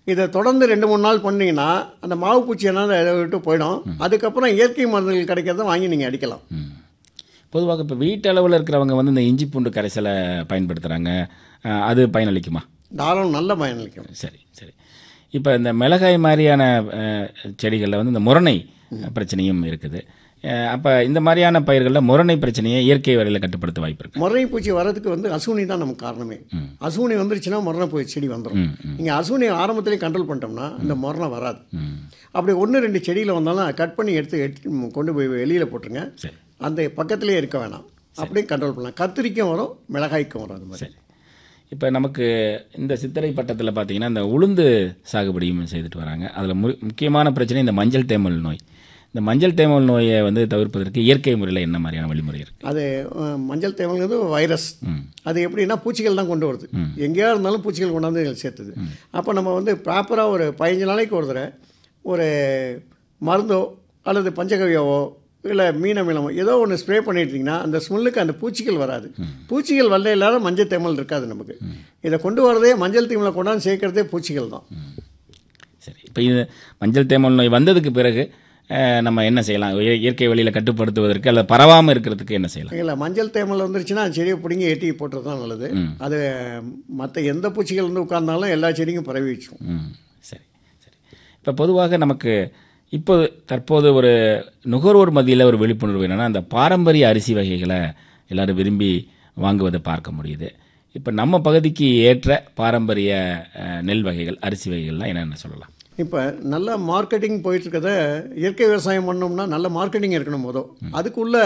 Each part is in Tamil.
இதை தொடர்ந்து 2-3 நாள் பண்ணிங்கன்னா அந்த மாவு பூச்சி என்ன அதை விட்டு போயிடும். அதுக்கப்புறம் இயற்கை மருந்துகள் கிடைக்கிறத வாங்கி நீங்கள் அடிக்கலாம். பொதுவாக இப்போ வீட்டு அளவில் இருக்கிறவங்க வந்து இந்த இஞ்சி பூண்டு கரைசலை பயன்படுத்துகிறாங்க, அது பயனளிக்குமா? தாராளம் நல்ல பயனளிக்கும். சரி சரி. இப்போ இந்த மிளகாய் மாதிரியான செடிகளில் வந்து இந்த முரணை பிரச்சனையும் இருக்குது. அப்போ இந்த மாதிரியான பயிர்களில் முரணை பிரச்சனையை இயற்கை வரையில் கட்டுப்படுத்த வாய்ப்பு இருக்குது. முரணை பூச்சி வர்றதுக்கு வந்து அசுவினி தான் நமக்கு காரணமே. அசுவினி வந்துருச்சுன்னா முரணை பூச்சி செடி வந்துடும். நீங்கள் அசுவினி ஆரம்பத்திலே கண்ட்ரோல் பண்ணிட்டோம்னா இந்த முரணை வராது. அப்படி 1-2 செடியில் வந்தாலும் கட் பண்ணி எடுத்து கொண்டு போய் வெளியில் போட்டுருங்க. அந்த பக்கத்திலே இருக்க வேணாம். அப்படியே கண்ட்ரோல் பண்ணலாம். கத்திரிக்கும் வரும், மிளகாய்க்கும் வரும். அது மாதிரி. இப்போ நமக்கு இந்த சித்திரை பட்டத்தில் பார்த்தீங்கன்னா இந்த உளுந்து சாகுபடியும் செய்துட்டு வராங்க. அதில் முக்கியமான பிரச்சனை இந்த மஞ்சள் தேமல் நோய். இந்த மஞ்சள் தேமல் நோயை வந்து தவிர்ப்பதற்கு இயற்கை முறையில் என்ன மாதிரியான வழிமுறை இருக்குது? அது மஞ்சள் தேமல்ங்கிறது வைரஸ். அது எப்படின்னா பூச்சிகள் தான் கொண்டு வருது. எங்கேயா இருந்தாலும் பூச்சிகள் கொண்டாந்து சேர்த்துது. அப்போ நம்ம வந்து ப்ராப்பராக ஒரு 15 நாளைக்கு ஒரு தடவை ஒரு மருந்தோ அல்லது பஞ்சகவியாவோ இல்லை மீனமிலமோ ஏதோ ஒன்று ஸ்ப்ரே பண்ணிட்டீங்கன்னா அந்த ஸ்மெல்லுக்கு அந்த பூச்சிகள் வராது. பூச்சிகள் வரல இல்லாத மஞ்சள் தேமல் இருக்காது நமக்கு. இதை கொண்டு வரதே மஞ்சள் தேமலை கொண்டாந்து சேர்க்கறதே பூச்சிகள் தான். சரி. இப்போ இது மஞ்சள் தேமல் நோய் வந்ததுக்கு பிறகு நம்ம என்ன செய்யலாம்? இயற்கை வழியில் கட்டுப்படுத்துவதற்கு அல்லது பரவாமல் இருக்கிறதுக்கு என்ன செய்யலாம்? இல்லை, மஞ்சள் தேமல் வந்துருச்சுன்னா அந்த செடியை பிடிங்கி எட்டி போட்டுறது தான் நல்லது. அது மற்ற எந்த பூச்சிகள் வந்து உட்கார்ந்தாலும் எல்லா செடியும் பரவி வச்சுக்கும். சரி சரி. இப்போ பொதுவாக நமக்கு தற்போது ஒரு நுகர்வோர் மத்தியில் ஒரு விழிப்புணர்வு என்னென்னா, அந்த பாரம்பரிய அரிசி வகைகளை எல்லோரும் விரும்பி வாங்குவதை பார்க்க முடியுது. இப்போ நம்ம பகுதிக்கு ஏற்ற பாரம்பரிய நெல் வகைகள், அரிசி வகைகள்லாம் என்னென்ன சொல்லலாம்? இப்போ நல்ல மார்க்கெட்டிங் போயிட்டுருக்கத இயற்கை விவசாயம் பண்ணோம்னா நல்ல மார்க்கெட்டிங் இருக்கணும். போதும் அதுக்குள்ளே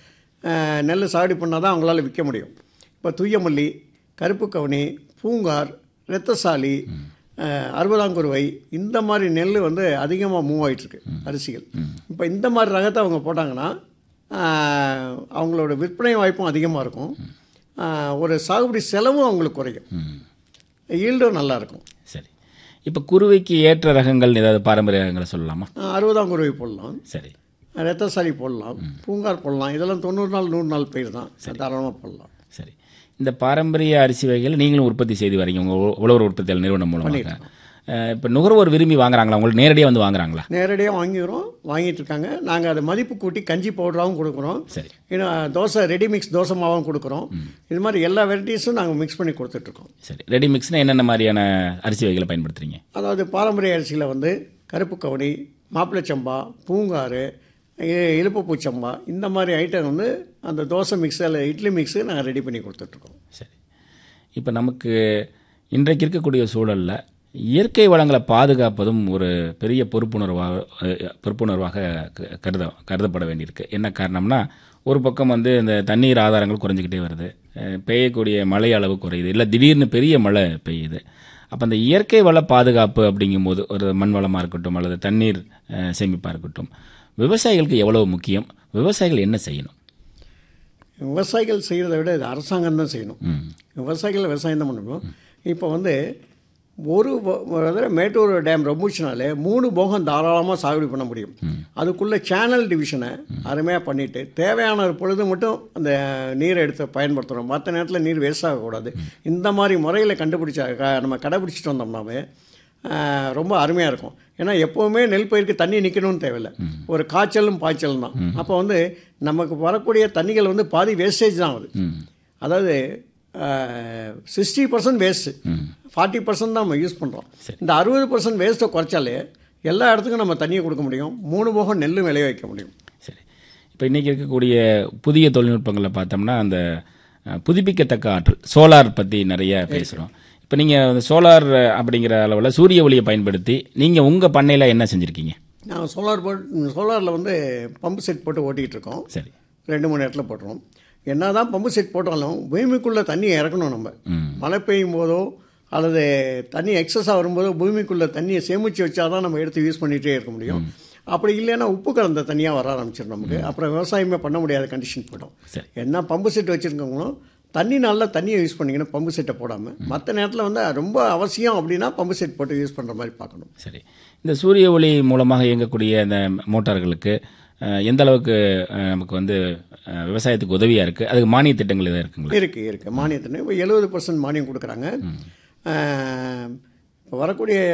நெல் சாகுடி பண்ணால் தான் அவங்களால விற்க முடியும். இப்போ தூயமல்லி, கருப்பு கவுனி, பூங்கார், இரத்தசாலி, 60ஆங்குருவை இந்த மாதிரி நெல் வந்து அதிகமாக மூவ் ஆகிட்டுருக்கு அரிசிகள். இப்போ இந்த மாதிரி ரகத்தை அவங்க போட்டாங்கன்னா அவங்களோட விற்பனை வாய்ப்பும் அதிகமாக இருக்கும். ஒரு சாகுபடி செலவும் அவங்களுக்கு குறையும், ஈல்டும் நல்லாயிருக்கும். சரி. இப்போ குருவைக்கு ஏற்ற ரகங்கள் ஏதாவது பாரம்பரிய ரகங்களை சொல்லலாமா? 60ஆங்குருவை போடலாம். சரி. இரத்தசாலி போடலாம், பூங்கார் போடலாம். இதெல்லாம் 90 நாள் 100 நாள் பயிர் தான், தாராளமாக போடலாம். சரி. இந்த பாரம்பரிய அரிசி வகைகள் நீங்களும் உற்பத்தி செய்து வரீங்க உங்கள் உழவர் உற்பத்தியாளர் நிறுவனம் மூலமாக. இப்போ நுகர்வோர் விரும்பி வாங்குறாங்களா? உங்களுக்கு நேரடியாக வந்து வாங்குறாங்களா? நேரடியாக வாங்கிட்டு இருக்காங்க. நாங்கள் அதை மதிப்பு கூட்டி கஞ்சி பவுடராகவும் கொடுக்குறோம். சரி. இன்னும் தோசை ரெடி மிக்ஸ் தோசை மாவும் கொடுக்குறோம். இது மாதிரி எல்லா வெரைட்டிஸும் நாங்கள் மிக்ஸ் பண்ணி கொடுத்துட்ருக்கோம். சரி. ரெடி மிக்ஸ்னால் என்னென்ன மாதிரியான அரிசி வகைகளை பயன்படுத்துகிறீங்க? அதாவது பாரம்பரிய அரிசியில் வந்து கருப்பு கவுனி, மாப்பிள்ளை சம்பா, பூங்காறு, இழுப்புப்பூ சம்பா இந்த மாதிரி ஐட்டம் வந்து அந்த தோசை மிக்ஸு அல்ல இட்லி மிக்ஸு நாங்கள் ரெடி பண்ணி கொடுத்துட்ருக்கோம். சரி. இப்போ நமக்கு இன்றைக்கு இருக்கக்கூடிய சூழலில் இயற்கை வளங்களை பாதுகாப்பதும் ஒரு பெரிய பொறுப்புணர்வாக கருதப்பட வேண்டியிருக்கு. என்ன காரணம்னா, ஒரு பக்கம் வந்து இந்த தண்ணீர் ஆதாரங்கள் குறைஞ்சிக்கிட்டே வருது, பெய்யக்கூடிய மழை அளவு குறையுது, இல்லை திடீர்னு பெரிய மழை பெய்யுது. அப்போ அந்த இயற்கை வள பாதுகாப்பு அப்படிங்கும்போது ஒரு மண் வளமாக இருக்கட்டும் அல்லது தண்ணீர் சேமிப்பாக இருக்கட்டும், விவசாயிகளுக்கு எவ்வளவு முக்கியம்? விவசாயிகள் என்ன செய்யணும்? விவசாயிகள் செய்கிறத விட இது அரசாங்கம் தான் செய்யணும். விவசாயிகள் விவசாயம் தான் பண்ணணும். இப்போ வந்து ஒரு மேட்டூர் டேம் ரொம்புச்சுனாலே 3 போகம் தாராளமாக சாகுபடி பண்ண முடியும். அதுக்குள்ளே சேனல் டிவிஷனை அருமையாக பண்ணிவிட்டு தேவையான பொழுது மட்டும் அந்த நீரை எடுத்து பயன்படுத்தணும். மற்ற நேரத்தில் நீர் வேஸ்ட் ஆகக்கூடாது. இந்த மாதிரி முறையில் நம்ம கடைபிடிச்சிட்டு வந்தோம்னாவே ரொம்ப அருமையாக இருக்கும். ஏன்னா எப்போவுமே நெல் பயிருக்கு தண்ணி நிற்கணும்னு தேவையில்லை, ஒரு காய்ச்சலும் பாய்ச்சலும் தான். அப்போ வந்து நமக்கு வரக்கூடிய தண்ணிகள் வந்து பாதி வேஸ்டேஜ் தான் ஆகுது. அதாவது 60% வேஸ்ட்டு, 40% தான் நம்ம யூஸ் பண்ணுறோம். இந்த 60% வேஸ்ட்டை குறைச்சாலே எல்லா இடத்துக்கும் நம்ம தண்ணியை கொடுக்க முடியும், 3 போகம் நெல்லும் விளைய வைக்க முடியும். சரி. இப்போ இன்றைக்கி இருக்கக்கூடிய புதிய தொழில்நுட்பங்களில் பார்த்தோம்னா அந்த புதுப்பிக்கத்தக்க ஆற்றல் சோலார் பற்றி நிறைய பேசுகிறோம். இப்போ நீங்கள் சோலார் அப்படிங்கிற அளவில் சூரிய ஒளியை பயன்படுத்தி நீங்கள் உங்கள் பண்ணையில் என்ன செஞ்சுருக்கீங்க? நாங்கள் சோலாரில் வந்து பம்பு செட் போட்டு ஓட்டிகிட்டு இருக்கோம். சரி. 2-3 இடத்துல போட்டுருவோம். என்ன தான் பம்பு செட் போட்டாலும் பூமிக்குள்ளே தண்ணியை இறக்கணும். நம்ம மழை பெய்யும் போதோ அல்லது தண்ணி எக்ஸஸாக வரும்போதோ பூமிக்குள்ளே தண்ணியை சேமித்து வச்சா தான் நம்ம எடுத்து யூஸ் பண்ணிகிட்டே இருக்க முடியும். அப்படி இல்லைன்னா உப்பு கலந்த தண்ணியாக வர ஆரம்பிச்சிடும் நமக்கு. அப்புறம் விவசாயமே பண்ண முடியாத கண்டிஷன் போய்டும். என்ன பம்பு செட் வச்சுருக்கவங்களும் நல்லா தண்ணியை யூஸ் பண்ணிக்கணும், பம்பு செட்டை போடாமல். மற்ற நேரத்தில் வந்து ரொம்ப அவசியம் அப்படின்னா பம்பு செட் போட்டு யூஸ் பண்ணுற மாதிரி பார்க்கணும். சரி. இந்த சூரிய ஒளி மூலமாக இயங்கக்கூடிய இந்த மோட்டார்களுக்கு எந்த அளவுக்கு நமக்கு வந்து விவசாயத்துக்கு உதவியாக இருக்குது? அதுக்கு மானிய திட்டங்கள் எதாவது இருக்குங்களா? இருக்குது. மானிய திட்டம் இப்போ 70% மானியம் கொடுக்குறாங்க. இப்போ வரக்கூடிய